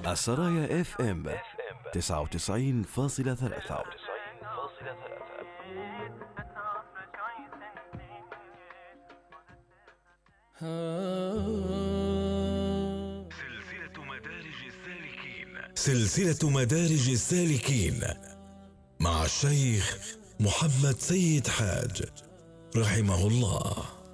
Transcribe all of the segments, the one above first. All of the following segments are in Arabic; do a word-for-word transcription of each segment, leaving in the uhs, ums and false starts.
السرايا اف ام تسعة وتسعين فاصلة ثلاثة. سلسلة مدارج السالكين سلسلة مدارج السالكين مع الشيخ محمد سيد حاج رحمه الله.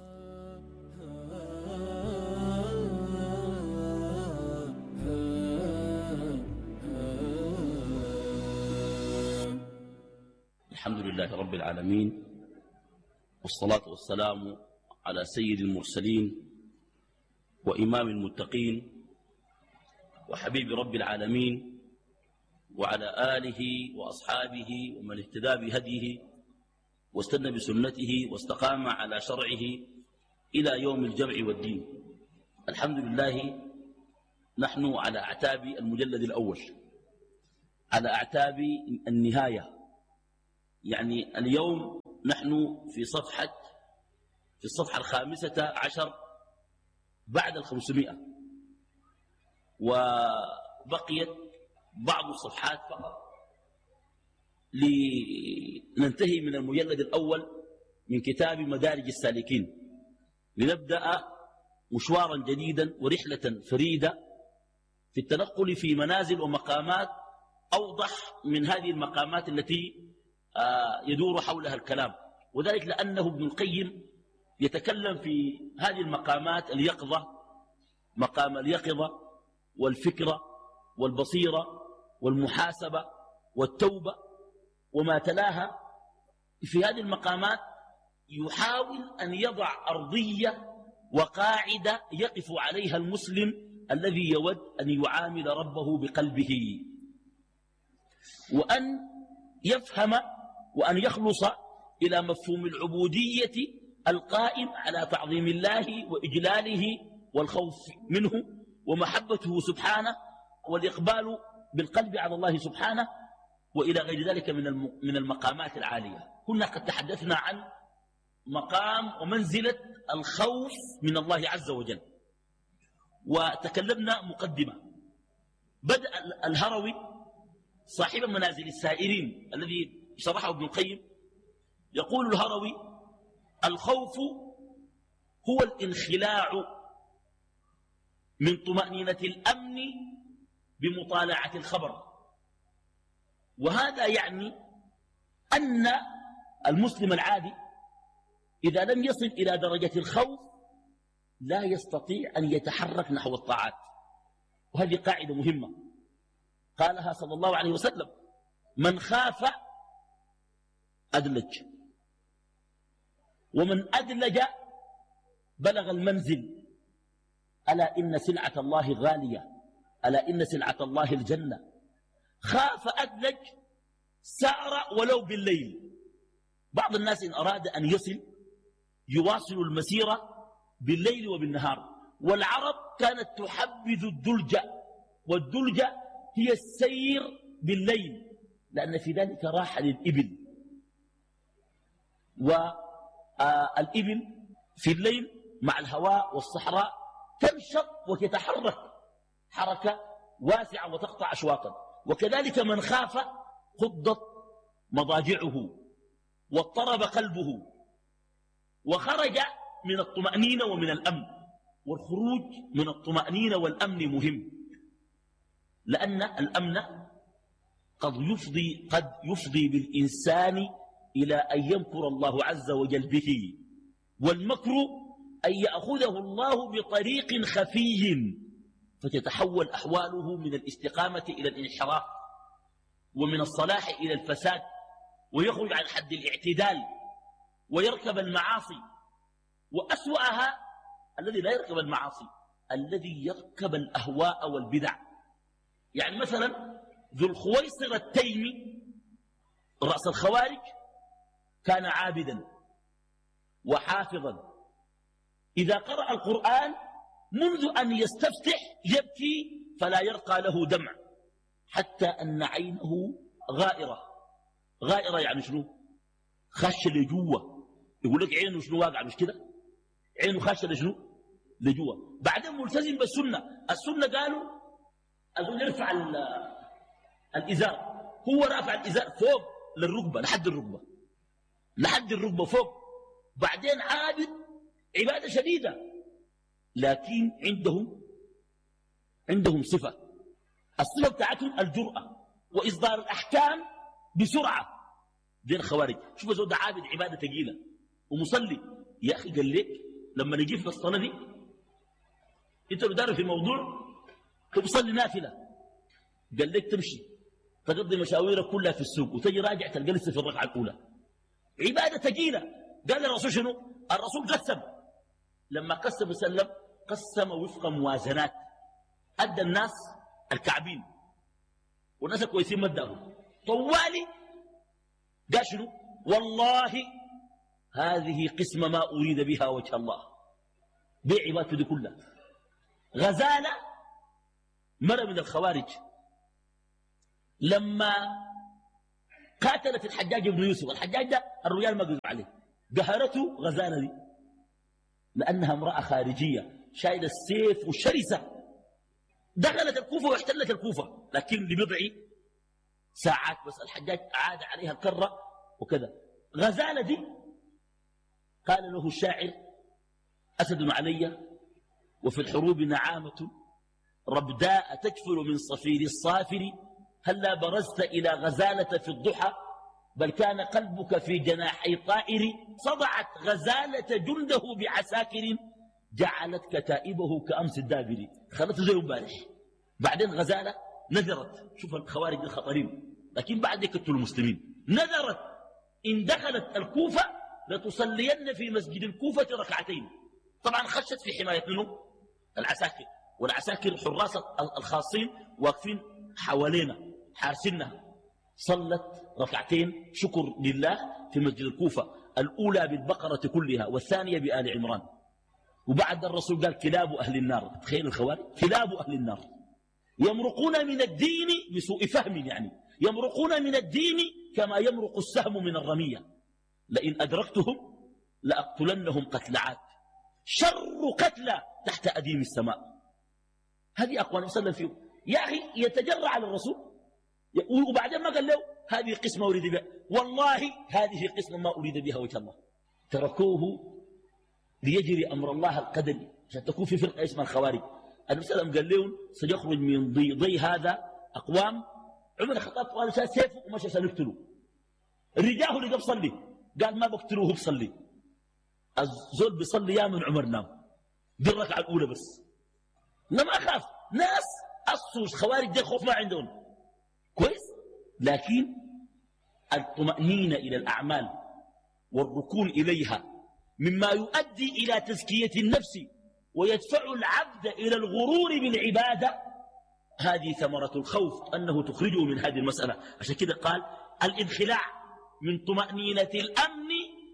الحمد لله رب العالمين، والصلاة والسلام على سيد المرسلين وإمام المتقين وحبيب رب العالمين، وعلى آله وأصحابه ومن اهتدى بهديه واستنى بسنته واستقام على شرعه إلى يوم الجمع والدين. الحمد لله، نحن على أعتاب المجلد الأول، على أعتاب النهاية. يعني اليوم نحن في صفحة في الصفحة الخامسة عشر بعد الخمسمائة، وبقيت بعض الصفحات فقط لننتهي من المجلد الأول من كتاب مدارج السالكين، لنبدأ مشوارا جديدا ورحلة فريدة في التنقل في منازل ومقامات أوضح من هذه المقامات التي يدور حولها الكلام، وذلك لأنه ابن القيم يتكلم في هذه المقامات: اليقظة، مقام اليقظة والفكرة والبصيرة والمحاسبة والتوبة وما تلاها. في هذه المقامات يحاول أن يضع أرضية وقاعدة يقف عليها المسلم الذي يود أن يعامل ربه بقلبه، وأن يفهم وأن يخلص إلى مفهوم العبودية القائم على تعظيم الله وإجلاله والخوف منه ومحبته سبحانه والإقبال بالقلب على الله سبحانه، وإلى غير ذلك من من المقامات العالية. كنا قد تحدثنا عن مقام ومنزلة الخوف من الله عز وجل، وتكلمنا مقدمة. بدأ الهروي صاحب منازل السائرين الذي شرحه ابن القيم، يقول الهروي: الخوف هو الانخلاع من طمأنينة الأمن بمطالعة الخبر. وهذا يعني أن المسلم العادي إذا لم يصل إلى درجة الخوف لا يستطيع أن يتحرك نحو الطاعات. وهذه قاعدة مهمة قالها صلى الله عليه وسلم: من خاف أدلج، ومن أدلج بلغ المنزل. ألا إن سلعة الله غالية، ألا إن سلعة الله الجنة. خاف أدلج، سار ولو بالليل. بعض الناس إن أراد أن يصل يواصل المسيرة بالليل وبالنهار، والعرب كانت تحبذ الدلجة، والدلجة هي السير بالليل لأن في ذلك راحة للإبل. والإبل في الليل مع الهواء والصحراء تنشط وتتحرك حركة واسعة وتقطع أشواطا. وكذلك من خاف خضت مضاجعه واضطرب قلبه وخرج من الطمأنينة ومن الأمن. والخروج من الطمأنينة والأمن مهم، لأن الأمن قد يفضي, قد يفضي بالإنسان إلى أن يمكر الله عز وجل به، والمكر أن يأخذه الله بطريق خفي فتتحول أحواله من الاستقامة إلى الانحراف، ومن الصلاح إلى الفساد، ويخرج عن حد الاعتدال ويركب المعاصي. وأسوأها الذي لا يركب المعاصي، الذي يركب الأهواء والبدع. يعني مثلا ذو الخويصر التيمي رأس الخوارج كان عابدا وحافظا، إذا قرأ القرآن منذ أن يستفتح يبكي فلا يرقى له دمع، حتى أن عينه غائرة. غائرة يعني شنو؟ خش لجوه. يقول لك عينه شنو واقع، مش كده؟ عينه خش لشنو؟ لجوه. بعدين ملتزم بالسنة. السنة قالوا أظن يرفع الإزار، هو رافع الإزار فوق للركبة، لحد الركبة، لحد الركبة فوق. بعدين عابد عبادة شديدة، لكن عندهم عندهم صفة، الصفة بتاعتهم الجرأة وإصدار الأحكام بسرعة. دين الخوارج. شوف زود عابد عبادة ثقيلة ومصلي، يا أخي قال لك لما نجي في الصلاة دي أنت لو دار في موضوع تصلي نافلة، قال لك تمشي تقضي مشاويرك كلها في السوق وتجي راجع تلقى لسه في الركعة الأولى. عبادة ثقيلة. قال الرسول شنو؟ الرسول قسم، لما قسم وسلم قسم وفق موازنات، أدى الناس الكعبين والناس الكويسين مدهم طوالي. قال شنو؟ والله هذه قسمة ما أريد بها وجه الله، بيع عبادته دي كلها. غزالة مرة من الخوارج لما قاتلت الحجاج بن يوسف، الحجاج ده الرجال ما قدروا عليه، قهرته غزالة دي لأنها امرأة خارجية شايلة السيف والشرسة، دخلت الكوفة واحتلت الكوفة، لكن لبضع ساعات بس الحجاج عاد عليها الكرة وكذا. غزالة دي قال له الشاعر: أسد علي وفي الحروب نعامة ربداء تكفر من صفير الصافر، هلا برزت إلى غزالة في الضحى بل كان قلبك في جناحي طائر، صدعت غزالة جنده بعساكر جعلت كتائبه كأمس الدابر. خلته زي امبارح. بعدين غزالة نذرت، شوف الخوارج الخطرين، لكن بعد يقتلوا المسلمين، نذرت إن دخلت الكوفة لتصلين في مسجد الكوفة ركعتين. طبعا خشت في حماية منه العساكر، والعساكر الحراس الخاصين واقفين حوالينا حارسينها. صلت ركعتين شكر لله في مسجد الكوفة، الأولى بالبقرة كلها والثانية بآل عمران. وبعد الرسول قال: كلاب أهل النار. تخيل الخوارج، كلاب أهل النار يمرقون من الدين بسوء فهم، يعني يمرقون من الدين كما يمرق السهم من الرمية، لئن أدركتهم لأقتلنهم قتل عاد، شر قتلى تحت أديم السماء. هذه أقوال النبي صلى الله عليه وسلم فيهم. يا أخي يتجرع على الرسول، وبعدين ما قال له هذه قسمة أريد بها، والله هذه قسمة ما أريد بها وجه الله. تركوه ليجري أمر الله القدري عشان تكون في فرقة اسمها الخوارج. النبي صلى الله عليه وسلم قال لهم: سيخرج من ضي, ضي هذا أقوام. عمر الخطاب قال: شال سيفه ومشى سنقتله. الرجاه اللي بصلي قال: ما بقتلوه بصلي. الزول بيصلي يا من عمر نام، دي الركعة الأولى بس. لما أخاف ناس أصوص خوارج دي خوف ما عندهم كويس، لكن الطمأنينة إلى الأعمال والركون إليها مما يؤدي إلى تزكية النفس ويدفع العبد إلى الغرور بالعبادة، هذه ثمرة الخوف أنه تخرجه من هذه المسألة. عشان كده قال: الانخلاع من طمأنينة الأمن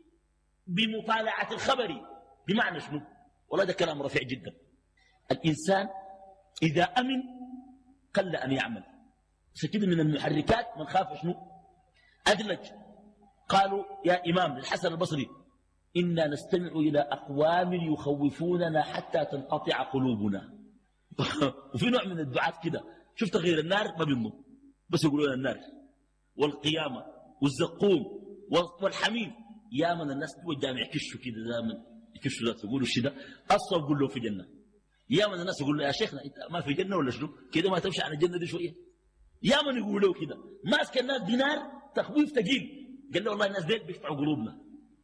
بمطالعة الخبر. بمعنى شنو؟ والله ده كلام رفيع جدا. الإنسان إذا أمن قل أن يعمل. عشان كده من المحركات من خاف شنو؟ أدلج. قالوا يا إمام للحسن البصري: إنا نستمع إلى أقوام يخوفوننا حتى تنقطع قلوبنا. وفي نوع من الدعاة كده، شفت غير النار ما بينضم، بس يقولون النار والقيامة والزقوم والحميم. يا من الناس جوا الجامع يكشوا كده، دائما يكشوا ذات يقولوا الشيء ده أصلا يقول له في جنة. يا من الناس يقول له: يا شيخنا أنت ما في جنة ولا شنو كده، ما تمشي على الجنة دي شوية. يا من يقولوا كده ماسك الناس دينار تخويف ثقيل. قال له: والله الناس ديل بيقطعوا قلوبنا.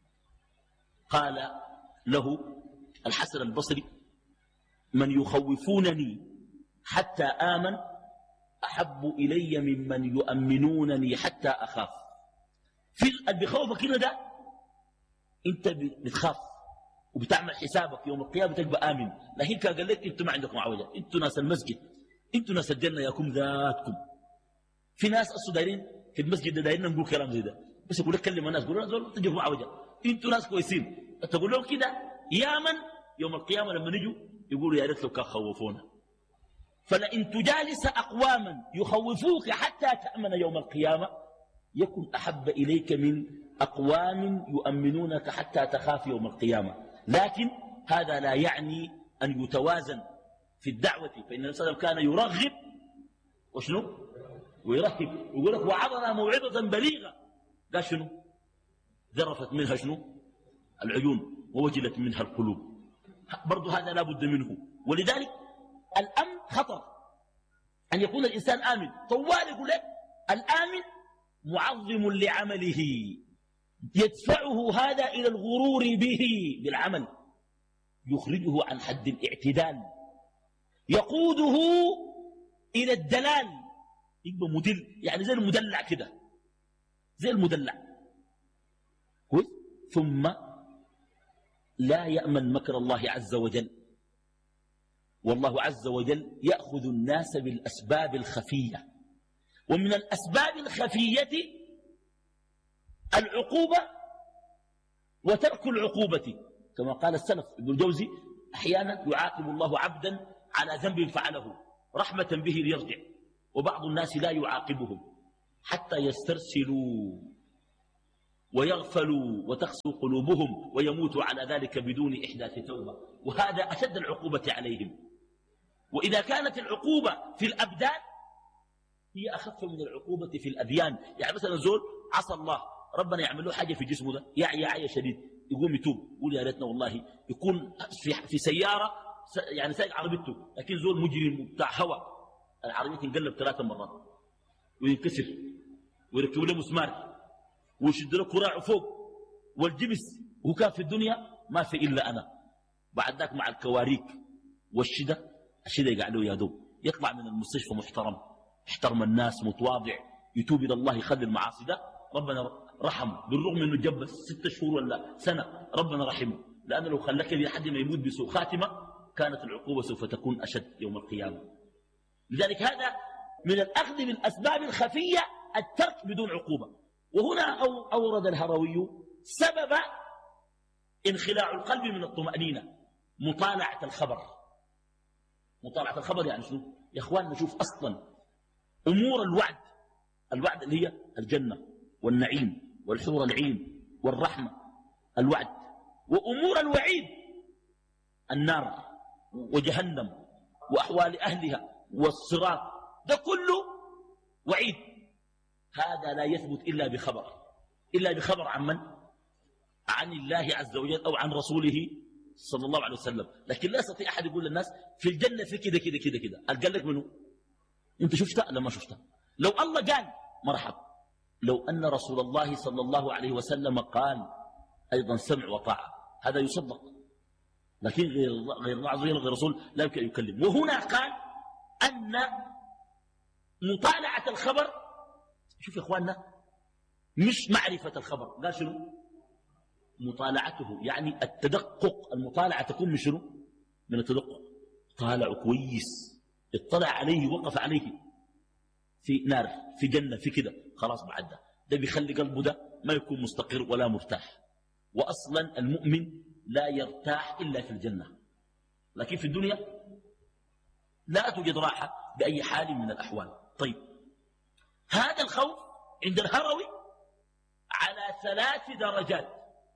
قال له الحسن البصري: من يخوفونني حتى آمن أحب إلي ممن يؤمنونني حتى أخاف. في اللي بيخوفك كده ده أنت بتخاف وبتعمل حسابك يوم القيامة تبقى آمن، لكن كان قال لك أنتم ما عندكم عوجة، أنتم ناس المسجد، أنتم ناس الجنة ياكم ذاتكم. في ناس أصلا دايرين في المسجد ده دايرين نقول كلام زي ده، بس يقول لك كلم الناس يقولوا لهم تجيبوا عوجة، أنتم ناس كويسين. تقول لهم كده يا من يوم القيامة لما نجوا يقولوا يا ريت لو كان خوفونا. فلئن تجالس أقواما يخوفوك حتى تأمن يوم القيامة يكن أحب إليك من أقوام يؤمنونك حتى تخاف يوم القيامة. لكن هذا لا يعني أن يتوازن في الدعوة، فإن النبي صلى الله عليه وسلم كان يرغب وشنو ويرهب. ويقول لك وعظنا موعظة بليغة، قال شنو ذرفت منها شنو العيون ووجلت منها القلوب. برضو هذا لا بد منه. ولذلك الأمن خطر، أن يكون الإنسان آمن. طوال يقول لك الآمن معظم لعمله، يدفعه هذا إلى الغرور به بالعمل، يخرجه عن حد الاعتدال، يقوده إلى الدلال، يبقى مدل، يعني زي المدلع كده، زي المدلع. ثم لا يأمن مكر الله عز وجل، والله عز وجل يأخذ الناس بالأسباب الخفية، ومن الأسباب الخفية العقوبة وترك العقوبة، كما قال السلف ابن الجوزي أحيانا يعاقب الله عبدا على ذنب فعله رحمة به ليرجع، وبعض الناس لا يعاقبهم حتى يسترسلوا ويغفلوا وتخسو قلوبهم ويموتوا على ذلك بدون إحداث توبة، وهذا أشد العقوبة عليهم. وإذا كانت العقوبة في الأبدان هي أخف من العقوبة في الأديان. يعني مثلا زول عصى الله، ربنا يعمل له حاجة في جسمه ده يعي عي شديد، يقوم يتوب يقول يا ريتنا والله يكون في, في سيارة يعني سايق عربيته، لكن زول مجرم بتاع هوا العربية تنقلب ثلاث مرات وينكسر ويركبوا له مسمار ويشد له كراعه فوق والجبس، وهو كان في الدنيا ما في إلا أنا. بعد ذاك مع الكواريك والشدة، الشدة يقع له يا دوب يطلع من المستشفى محترم، احترم الناس، متواضع، يتوب إلى الله، يخلي المعاصي ده، ربنا رحمه بالرغم انه جبس ست شهور ولا سنة، ربنا رحمه، لأنه لو خلاك لحد ما يموت بسوء خاتمة كانت العقوبة سوف تكون أشد يوم القيامة. لذلك هذا من الأخذ بالأسباب الخفية الترك بدون عقوبة. وهنا أو أورد الهروي سبب انخلاع القلب من الطمأنينة مطالعة الخبر. مطالعة الخبر يعني شنو يا أخوان؟ نشوف أصلا أمور الوعد، الوعد اللي هي الجنة والنعيم والحور العين والرحمة، الوعد، وأمور الوعيد النار وجهنم وأحوال أهلها والصراط، ده كله وعيد. هذا لا يثبت إلا بخبر، إلا بخبر عن من؟ عن الله عز وجل أو عن رسوله صلى الله عليه وسلم. لكن لا يستطيع أحد يقول للناس في الجنة في كده كده كده كده. قال لك منه؟ أنت شفتها؟ لا ما شفتها. لو الله قال مرحب، لو أن رسول الله صلى الله عليه وسلم قال أيضا سمع وطاعة هذا يصدق، لكن غير غير الله عز وجل غير رسول لا يمكن أن يكلم. وهنا قال أن مطالعة الخبر، شوف يا إخواننا، مش معرفة الخبر، قال شنو؟ مطالعته، يعني التدقق. المطالعة تكون من شنو؟ من التدقق. طالع كويس، اطلع عليه، وقف عليه في نار في جنة في كده، خلاص بعد ده ده بيخلي قلبه ده ما يكون مستقر ولا مرتاح. وأصلا المؤمن لا يرتاح إلا في الجنة، لكن في الدنيا لا توجد راحة بأي حال من الأحوال. طيب، هذا الخوف عند الهروي على ثلاث درجات.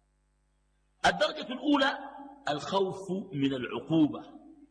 الدرجة الأولى الخوف من العقوبة،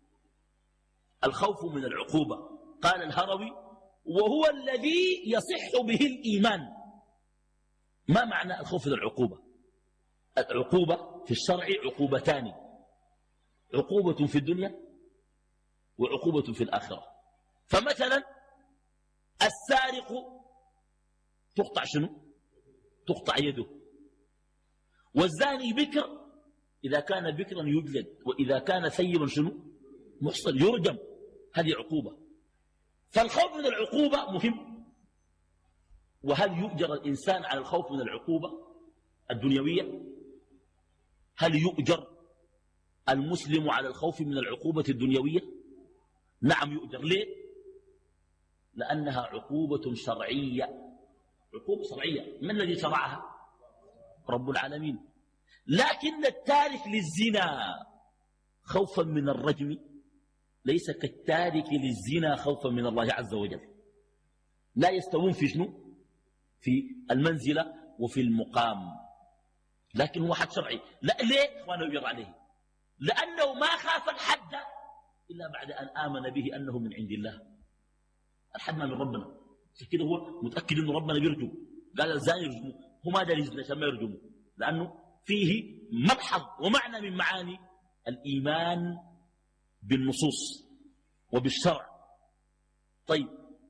الخوف من العقوبة. قال الهروي وهو الذي يصح به الإيمان. ما معنى الخوف من العقوبة؟ العقوبة في الشرع عقوبتان، عقوبة في الدنيا وعقوبة في الآخرة. فمثلا السارق تقطع شنو؟ تقطع يده. والزاني بكر إذا كان بكرا يجلد، وإذا كان ثيبا شنو؟ محصن يرجم. هذه عقوبة. فالخوف من العقوبة مهم. وهل يؤجر الإنسان على الخوف من العقوبة الدنيوية؟ هل يؤجر المسلم على الخوف من العقوبة الدنيوية؟ نعم يؤجر. ليه؟ لأنها عقوبة شرعية. عقوبة شرعية، من الذي شرعها؟ رب العالمين. لكن التارك للزنا خوفا من الرجم ليس كالتارك للزنا خوفا من الله عز وجل. لا يستوون في شنو؟ في المنزلة وفي المقام. لكن هو حد شرعي. لا ليه؟ اخوانه يجر عليه، لأنه ما خاف الحد إلا بعد أن آمن به أنه من عند الله. الحد من ربنا. عشان كده هو متأكد إنه ربنا بيرجم. قال الزاني يرجمه، هو ما داري يزني عشان ما يرجمه، لأنه فيه ملحظ ومعنى من معاني الإيمان بالنصوص وبالشرع. طيب،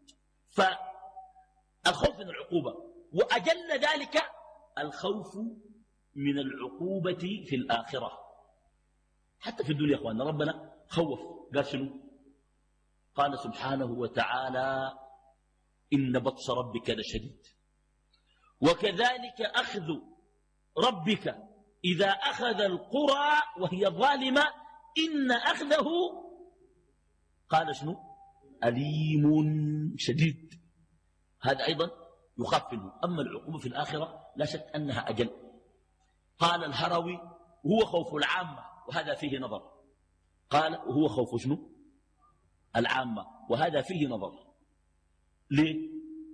فالخوف من العقوبة، وأجل ذلك الخوف من العقوبة في الآخرة. حتى في الدنيا يا أخواننا ربنا خوف، قال شنو؟ قال سبحانه وتعالى إن بطش ربك لشديد وكذلك أخذ ربك إذا أخذ القرى وهي ظالمة إن أخذه قال شنو؟ أليم شديد. هذا أيضا يخاف منه. أما العقوبة في الآخرة لا شك أنها أجل. قال الهروي هو خوف العامة وهذا فيه نظر. قال وهو خوف شنو؟ العامة وهذا فيه نظر. ليه؟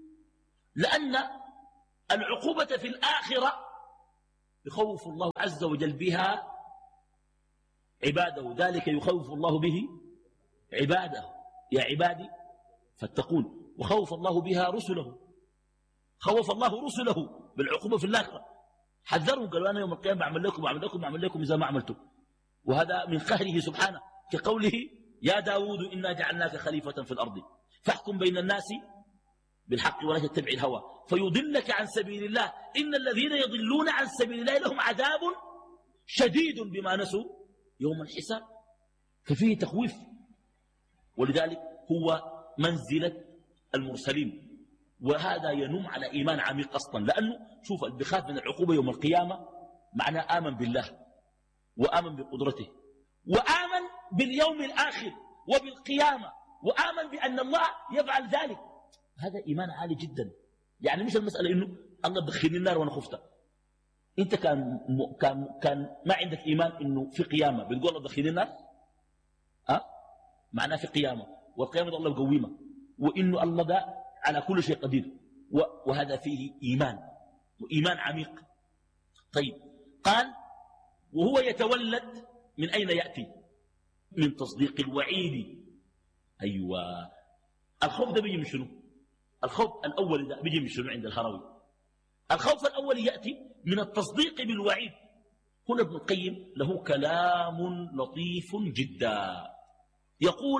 لأن العقوبة في الآخرة يخوف الله عز وجل بها عباده، ذلك يخوف الله به عباده يا عبادي فاتقون، وخوف الله بها رسله. خوف الله رسله بالعقوبة في الآخرة، حذرهم قالوا أنا يوم القيامة بعمل لكم بعمل لكم بعمل لكم إذا ما عملتم. وهذا من قهره سبحانه كقوله يا داود إنا جعلناك خليفة في الأرض فاحكم بين الناس بالحق ولا تتبع الهوى فيضلك عن سبيل الله إن الذين يضلون عن سبيل الله لهم عذاب شديد بما نسوا يوم الحساب. ففيه تخويف، ولذلك هو منزلة المرسلين. وهذا ينم على إيمان عميق أصلا، لأنه شوف اللي بيخاف من العقوبة يوم القيامة معناه آمن بالله وآمن بقدرته وآمن باليوم الآخر وبالقيامة وآمن بأن الله يفعل ذلك. هذا إيمان عالي جدا. يعني مش المسألة إنه الله بدخلني النار وأنا خفت. أنت كان كان كان ما عندك إيمان إنه في قيامة بتقول الله بدخلني النار، أه؟ معناه في قيامة، والقيامة الله قويمة، وإنه الله ده على كل شيء قدير، وهذا فيه إيمان وإيمان عميق. طيب، قال وهو يتولد من أين يأتي؟ من تصديق الوعيد. أيوة، الخوف ده بيجي من شنو؟ الخوف الأول ده بيجي من شنو عند الهروي؟ الخوف الأول يأتي من التصديق بالوعيد. هنا ابن القيم له كلام لطيف جدا، يقول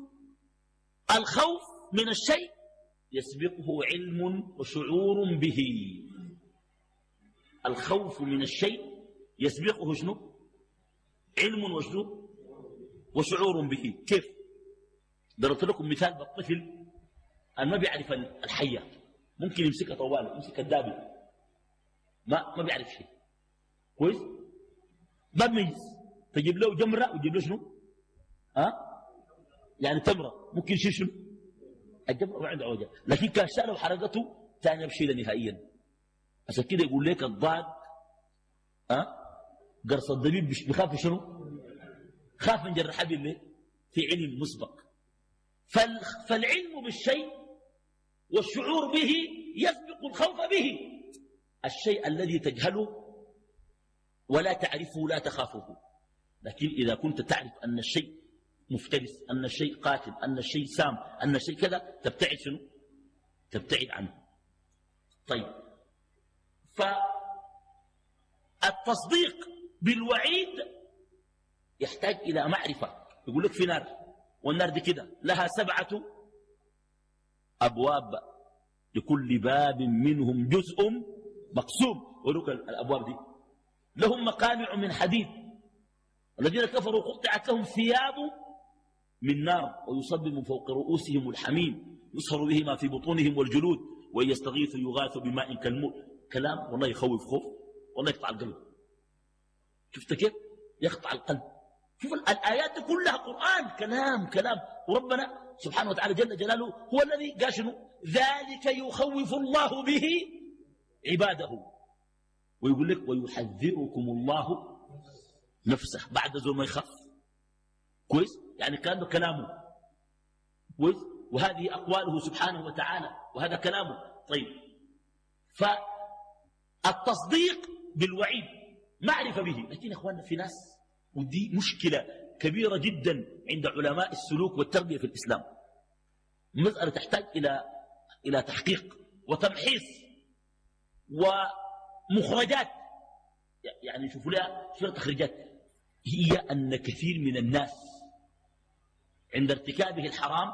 الخوف من الشيء يسبقه علم وشعور به. الخوف من الشيء يسبقه شنو؟ علم وشنو؟ وشعور به. كيف؟ ضربت لكم مثال بالطفل أن ما بيعرف الحية، ممكن يمسكها طوال يمسك الدابة ما ما بيعرف شيء كويس، ما بيميز. تجيب له جمرة وتجيب له شنو؟ ها؟ يعني تمرة ممكن يشيل شنو؟ الجمرة ما عنده عوجة، لكن كان شاله وحرقته ثاني يبشيل نهائيا. عشان كده يقول لك الضاد ها؟ قرص الدبيب بيخاف شنو؟ خاف من جرح بالله في علم مسبق. فالعلم بالشيء والشعور به يسبق الخوف به. الشيء الذي تجهله ولا تعرفه لا تخافه، لكن إذا كنت تعرف أن الشيء مفترس، أن الشيء قاتل، أن الشيء سام، أن الشيء كذا، تبتعد شنو؟ تبتعد عنه. طيب، فالتصديق بالوعيد يحتاج إلى معرفة. يقول لك في نار، والنار دي كده لها سبعة أبواب لكل باب منهم جزء مقسوم. ولك الأبواب دي لهم مقامع من حديد، الذين كفروا قطعت لهم ثياب من نار ويصب من فوق رؤوسهم الحميم يصهر به ما في بطونهم والجلود وإن يستغيثوا يغاثوا بماء كالموت. كلام والله يخوف خوف، والله يقطع القلب. شفت كيف يقطع القلب؟ شوف الآيات كلها قرآن، كلام كلام. وربنا سبحانه وتعالى جل جلاله هو الذي قال شنو؟ ذلك يخوف الله به عباده. ويقول لك ويحذركم الله نفسه بعد زول ما يخاف. كويس؟ يعني كان كلامه كويس، وهذه أقواله سبحانه وتعالى وهذا كلامه. طيب، فالتصديق بالوعيد معرفة به. لكن يا أخواننا في ناس، ودي مشكلة كبيرة جدا عند علماء السلوك والتربية في الإسلام، مسألة تحتاج إلى إلى تحقيق وتمحيص ومخرجات، يعني شوفوا لها شو تخرجات. هي أن كثير من الناس عند ارتكابه الحرام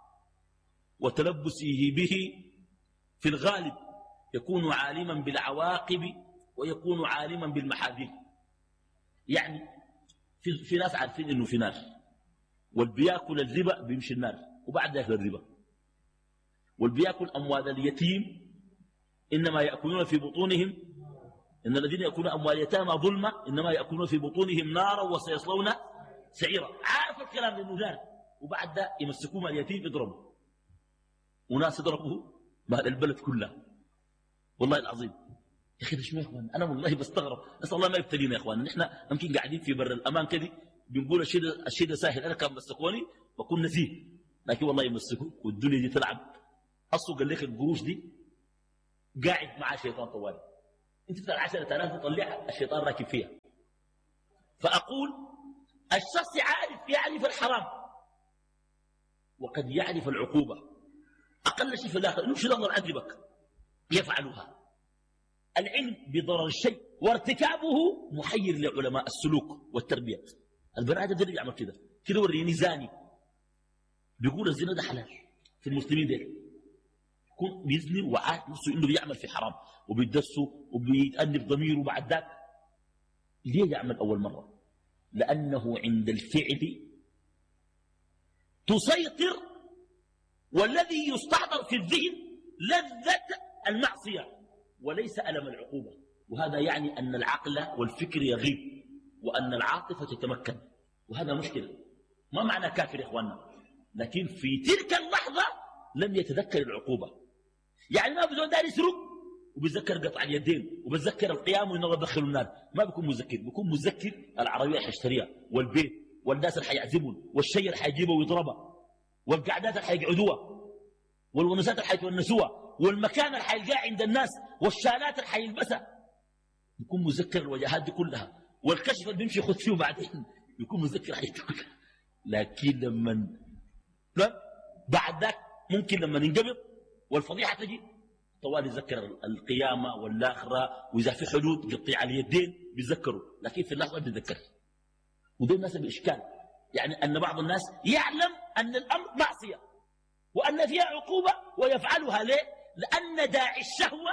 وتلبسه به في الغالب يكون عالما بالعواقب ويكون عالما بالمحاذير. يعني في, في ناس عارفين انه في نار، والبياكل الربا بيمشي النار وبعد ياكل الربا، والبياكل اموال اليتيم انما ياكلون في بطونهم، ان الذين ياكلون اموال اليتامى ظلما انما ياكلون في بطونهم نارا وسيصلون سعيرا. عارف الكلام لانه نار، وبعد ده يمسكوه مال اليتيم يضربوا، وناس يضربوه مال البلد كلها. والله العظيم يا اخي ده شنو يا اخوان؟ انا والله بستغرب، نسال الله ما يبتلينا يا اخوان. نحن يمكن قاعدين في بر الامان كده بنقول الشيء ده الشيء ده سهل. انا كان مسكوني بكون نزيه، لكن والله يمسكوا والدنيا دي تلعب. اصله قال لك القروش دي قاعد مع شيطان طوالي، انت بتاع عشرة آلاف تطلعها الشيطان راكب فيها. فاقول الشخص عارف يعرف الحرام وقد يعرف العقوبه، اقل شيء في الاخر انه شيء الله يعذبك يفعلها. العلم بضرر الشيء وارتكابه محير لعلماء السلوك والتربيه. البني ادم ده يعمل كده كده، وريني زاني بيقول الزنا ده حلال في المسلمين ديل، يكون بيزني وعارف نفسه انه بيعمل في حرام وبيدسه وبيتأنب ضميره بعد ذاك. ليه يعمل اول مره؟ لانه عند الفعل تسيطر، والذي يستحضر في الذهن لذة المعصية وليس ألم العقوبة. وهذا يعني أن العقل والفكر يغيب وأن العاطفة تتمكن، وهذا مشكلة. ما معنى كافر يا إخواننا، لكن في تلك اللحظة لم يتذكر العقوبة. يعني ما بزول دار يسرق وبيذكر قطع اليدين وبيذكر القيام وإنه يدخل النار، ما بيكون مذكر، بيكون مذكر العربية حيشتريها والبيت والناس اللي حيعزمون والشيء اللي حيجيبه ويضربه والقعدات اللي حيقعدوها والونسات اللي حيتونسوها والمكان اللي حيلقاه عند الناس والشالات اللي حيلبسها. يكون مذكر الوجهات دي كلها، والكشف اللي بيمشي يخذ فيه بعدين يكون مذكر حياته كلها. لكن لما بعد ذاك ممكن لما ينقبض والفضيحه تجي طوال يتذكر القيامه والاخره، واذا في حدود قطيع اليدين بيتذكروا، لكن في اللحظه بيتذكر. وده الناس باشكال، يعني ان بعض الناس يعلم ان الامر معصيه وان فيها عقوبه ويفعلها. ليه؟ لان داعي الشهوه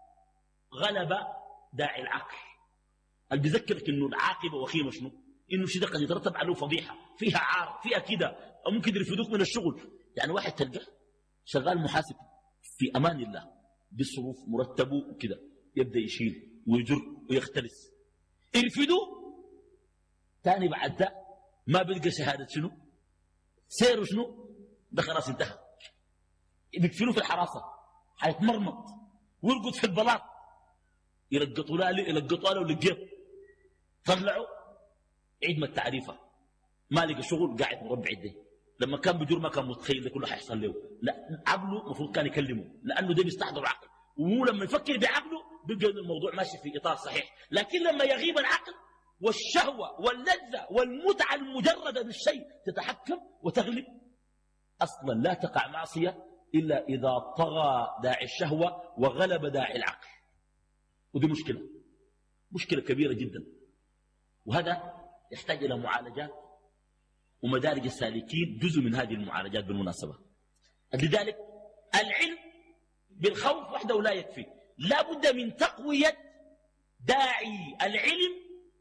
غلب داعي العقل. اللي بيذكرك انه العاقبه وخيمه شنو؟ انه شيء قد يترتب عليه فضيحه، فيها عار، فيها كده، او ممكن يرفدوك من الشغل. يعني واحد تلقاه شغال محاسب في امان الله بيصرف مرتبه وكده، يبدا يشيل ويجر ويختلس، يرفدوه ثاني بعد ده ما بيلقى شهاده شنو؟ سيره شنو؟ ده خلاص انتهى. بيكفلوه في الحراسه، حيتمرمط ويرقد في البلاط، يلقطوا له يلقطوا له ولقيته طلعوا عيد ما التعريفه، ما لقى شغل قاعد مربع يديه. لما كان بجور ما كان متخيل ده كله حيحصل له، لا عقله المفروض كان يكلمه لانه ده بيستحضر عقل، وهو لما يفكر بعقله بيلقى الموضوع ماشي في اطار صحيح. لكن لما يغيب العقل والشهوه واللذه والمتعه المجرده بالشيء تتحكم وتغلب، اصلا لا تقع معصيه الا اذا طغى داعي الشهوه وغلب داعي العقل. ودي مشكله، مشكله كبيره جدا، وهذا يحتاج الى معالجات، ومدارج السالكين جزء من هذه المعالجات بالمناسبة. لذلك العلم بالخوف وحده لا يكفي، لا بد من تقوية داعي العلم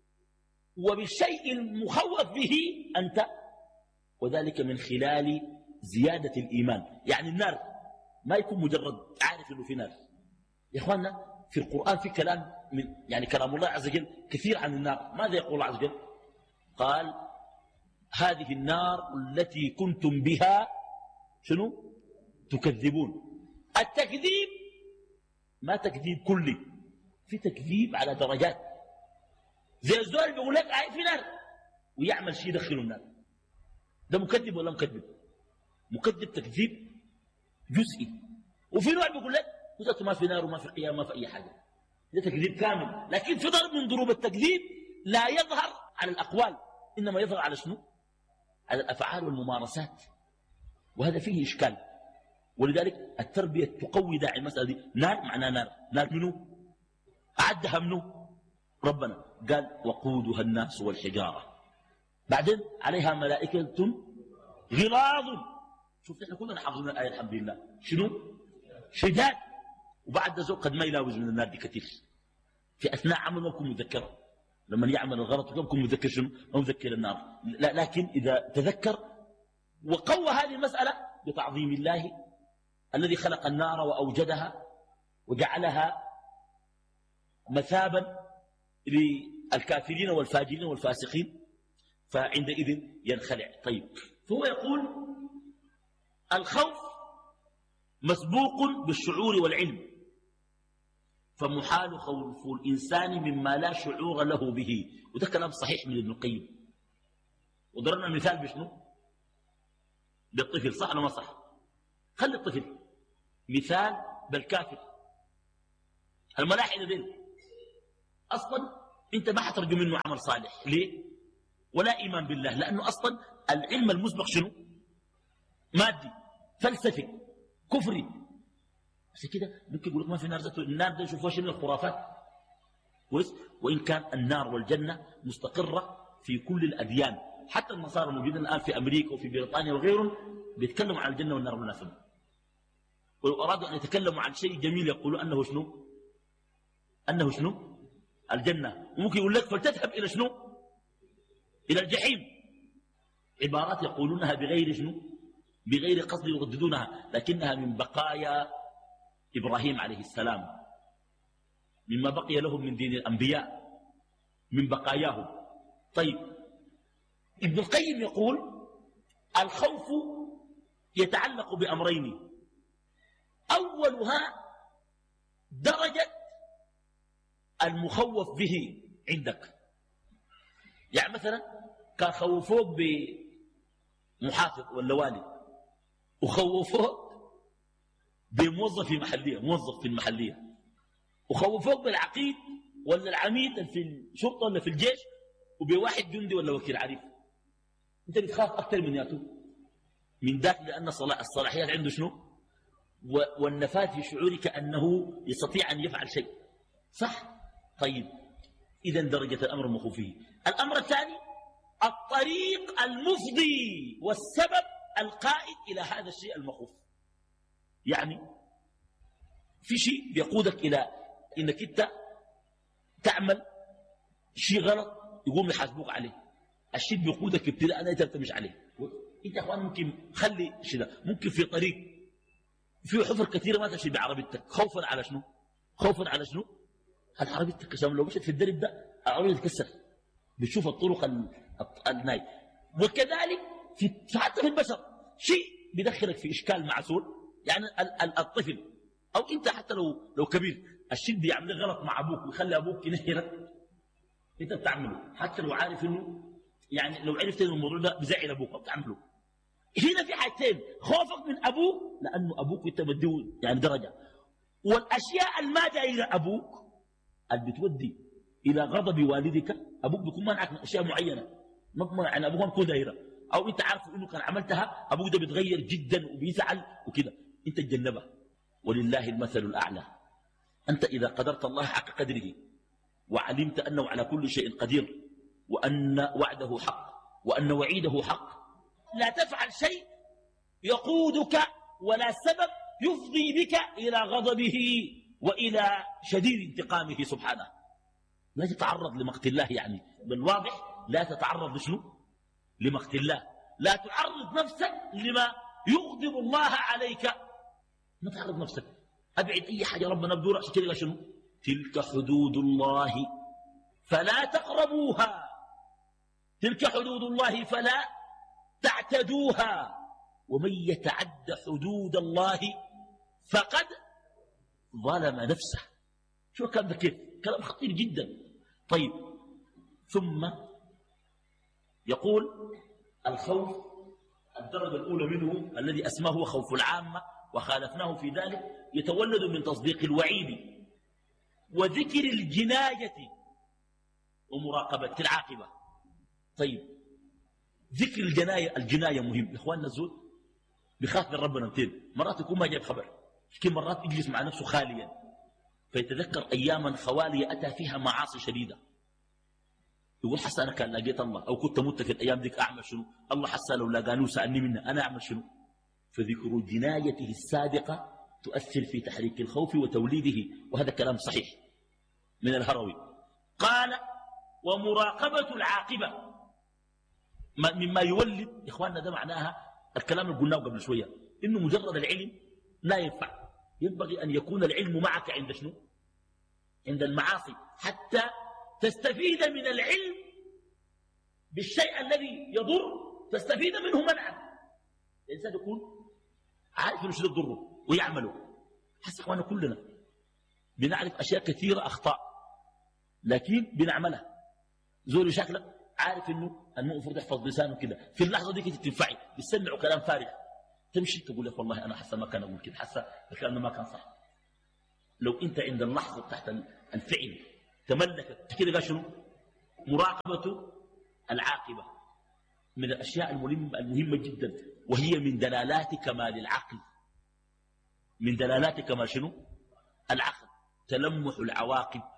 وبالشيء المخوف به أنت، وذلك من خلال زيادة الإيمان. يعني النار ما يكون مجرد عارف أنه في نار. يا إخواننا في القرآن في كلام من يعني كلام الله عز وجل كثير عن النار. ماذا يقول الله عز وجل؟ قال هذه النار التي كنتم بها شنو تكذبون. التكذيب ما تكذيب كلي، في تكذيب على درجات. زي الزول بيقول لك هاي في نار ويعمل شيء يدخله النار، ده مكذب ولا مكذب؟ مكذب تكذيب جزئي. وفي نوع بيقول لك وذاته ما في نار وما في قيام ما في اي حاجه، ده تكذيب كامل. لكن في ضرب من ضروب التكذيب لا يظهر على الاقوال، انما يظهر على شنو؟ على الأفعال والممارسات، وهذا فيه إشكال. ولذلك التربية تقوي داعي المسألة دي. نار معناها نار، نار منه؟ أعدها منه ربنا، قال وقودها الناس والحجارة، بعدين عليها ملائكة غلاظ. شوف احنا كلنا حافظين الآية الحمد لله، شنو؟ شداد. وبعد ذلك قد ما يلاوز من النار دي كثير في أثناء عمل ما يكون مذكر، لما يعمل الغلط يكون مذكر شنو؟ ما مذكر النار. لا، لكن إذا تذكر وقوى هذه المسألة بتعظيم الله الذي خلق النار وأوجدها وجعلها مثابا للكافرين والفاجرين والفاسقين، فعندئذ ينخلع. طيب، فهو يقول الخوف مسبوق بالشعور والعلم، فمحال خوف الإنسان مما لا شعور له به. وده كلام صحيح من ابن القيم. وضربنا مثال بشنو؟ بالطفل، صح ولا ما صح؟ خلي الطفل مثال بالكافر. الملاحدة دين أصلا أنت ما حترجو منه عمل صالح، ليه؟ ولا إيمان بالله، لأنه أصلا العلم المسبق شنو؟ مادي، فلسفي، كفري. عشان كده ممكن يقول لك ما في نار ذاته، النار ده يشوفوها شنو؟ الخرافات. كويس؟ وإن كان النار والجنة مستقرة في كل الأديان، حتى النصارى الموجودين الآن في أمريكا وفي بريطانيا وغيرهم بيتكلموا عن الجنة والنار بالمناسبة. ولو أرادوا أن يتكلموا عن شيء جميل يقولوا أنه شنو؟ أنه شنو؟ الجنة. وممكن يقول لك فلتذهب إلى شنو؟ إلى الجحيم. عبارات يقولونها بغير شنو؟ بغير قصد يرددونها، لكنها من بقايا إبراهيم عليه السلام، مما بقي لهم من دين الأنبياء، من بقاياهم. طيب، ابن القيم يقول الخوف يتعلق بأمرين، أولها درجة المخوف به عندك. يعني مثلا كان خوفوك بمحافظ ولا والي، وخوفوك بموظف في محلية، موظف في المحلية، وخوفوك بالعقيد ولا العميد في الشرطة ولا في الجيش، وبواحد جندي ولا وكيل عريف. انت بتخاف أكثر من ياتو من ذاك، لأن الصلاحيات عنده شنو؟ والنفاذ في شعورك أنه يستطيع أن يفعل شيء، صح؟ طيب، إذا درجة الأمر مخوف فيه. الأمر الثاني الطريق المفضي والسبب القائد إلى هذا الشيء المخوف. يعني في شيء بيقودك إلى إنك أنت تعمل شيء غلط يقوم يحاسبوك عليه، الشيء بيقودك ابتداء أن أنت تمشي عليه. أنت يا أخوان ممكن خلي شيء، ممكن في طريق في حفر كثيرة ما تمشي بعربيتك، خوفا على شنو؟ خوفا على شنو؟ العربيتك عشان لو مشيت في الدرب ده العربية تتكسر. بتشوف الطرق الناي. وكذلك في حتى في البشر شيء بيدخلك في إشكال معسول. يعني الطفل أو أنت حتى لو لو كبير، الشيء بيعمل غلط مع أبوك ويخلي أبوك ينهرك، أنت بتعمله حتى لو عارف إنه يعني لو عرفت إنه الموضوع ده بزعل أبوك بتعمله. هنا في حاجتين، خوفك من أبوك لأنه أبوك أنت بديه يعني درجة، والأشياء الما دايرة أبوك اللي بتودي إلى غضب والدك. أبوك بيكون مانعك من أشياء معينة، ما يعني أبوك ما بيكون دايرة، أو أنت عارف إنه كان عملتها أبوك ده بيتغير جدا وبيزعل وكده، أنت تجنبها. ولله المثل الأعلى. أنت إذا قدرت الله حق قدره وعلمت أنه على كل شيء قدير، وأن وعده حق وأن وعيده حق، لا تفعل شيء يقودك ولا سبب يفضي بك إلى غضبه وإلى شديد انتقامه سبحانه. لا تتعرض لمقت الله، يعني بالواضح لا تتعرض لشنو؟ لمقت الله. لا تعرض نفسك لما يغضب الله عليك، ما تعرض نفسك. أبعد أي حاجة ربنا بدور عشان كده شنو؟ تلك حدود الله فلا تقربوها، تلك حدود الله فلا تعتدوها، ومن يتعد حدود الله فقد ظلم نفسه. شو الكلام ده كيف؟ كلام خطير جدا. طيب، ثم يقول الخوف الدرجة الأولى منه الذي أسماه هو خوف العامة وخالفناه في ذلك، يتولد من تصديق الوعيد وذكر الجناية ومراقبة العاقبة. طيب، ذكر الجناية الجناية مهم يا إخواننا. الزول بخاف من ربنا متين، مرات يكون ما جايب خبر، لكن مرات يجلس مع نفسه خاليا فيتذكر أياما خوالية أتى فيها معاصي شديدة، يقول حسا أنا كان لقيت الله، أو كنت مت في الأيام ديك أعمل شنو؟ الله حسا لو لقاني وسألني منه أنا أعمل شنو؟ فذكر جنايته السابقة تؤثر في تحريك الخوف وتوليده، وهذا كلام صحيح من الهروي. قال ومراقبة العاقبة مما يولد. إخواننا ده معناها الكلام اللي قلناه قبل شوية، إنه مجرد العلم لا ينفع، ينبغي أن يكون العلم معك عند شنو؟ عند المعاصي، حتى تستفيد من العلم بالشيء الذي يضر، تستفيد منه منعا. الإنسان يكون عارف إنه شنو يضره ويعمله. حسنا إخواننا كلنا بنعرف أشياء كثيرة أخطاء لكن بنعملها. زول شكلك عارف إنه المفروض يحفظ لسانه كده، في اللحظة دي كده تنفعي بتسمعوا كلام فارغ، تمشي تقول لك والله أنا حاسة ما كان أقول كده، حاسة الكلام ما كان صح. لو أنت عند اللحظة تحت الفعل تملكت كده، قال شنو؟ مراقبة العاقبة من الأشياء المهمة, المهمة جدا، وهي من دلالات كمال العقل، من دلالات كمال شنو؟ العقل، تلمح العواقب